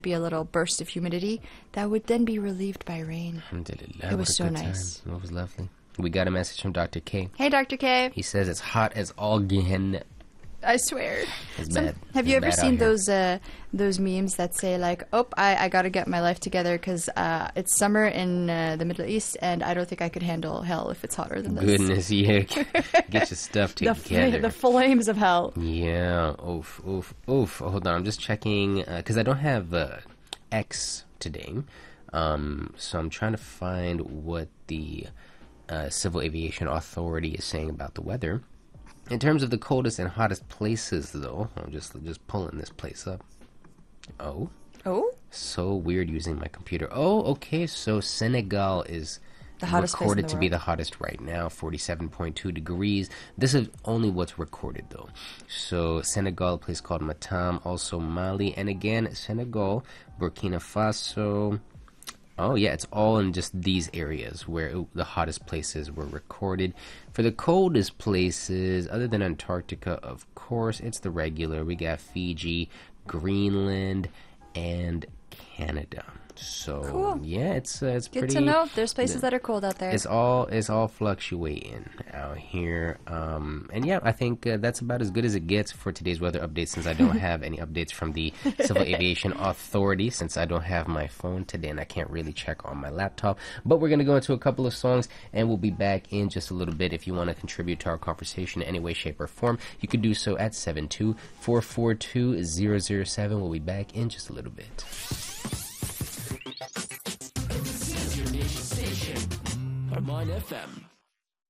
be a little burst of humidity that would then be relieved by rain. Alhamdulillah. It was so nice. Time. It was lovely. We got a message from Dr. K. Hey, Dr. K. He says it's hot as all Gehenna. I swear. It's bad. Have you It's ever bad seen out those memes that say like, "Oh, I gotta get my life together because it's summer in the Middle East and I don't think I could handle hell if it's hotter than this." Goodness, yeah. Get your stuff together. The flames of hell. Yeah. Oof, oof, oof. Hold on. I'm just checking because I don't have X today. So I'm trying to find what the Civil Aviation Authority is saying about the weather. In terms of the coldest and hottest places, though, I'm just pulling this place up. Oh, so weird using my computer. Oh, okay. So Senegal is the hottest place in recorded the to be world. the hottest right now, 47.2 degrees. This is only what's recorded, though. So Senegal, a place called Matam, also Mali, and again Senegal, Burkina Faso. Oh, yeah, it's all in just these areas where the hottest places were recorded. For the coldest places, other than Antarctica, of course, it's the regular. We got Fiji, Greenland, and Canada. So, cool. Yeah, it's Good pretty... to know. There's places that are cold out there. It's all fluctuating out here. And yeah, I think that's about as good as it gets for today's weather update, since I don't have any updates from the Civil Aviation Authority, since I don't have my phone today and I can't really check on my laptop. But we're going to go into a couple of songs and we'll be back in just a little bit. If you want to contribute to our conversation in any way, shape, or form, you can do so at 72442-007. We'll be back in just a little bit. Armand FM.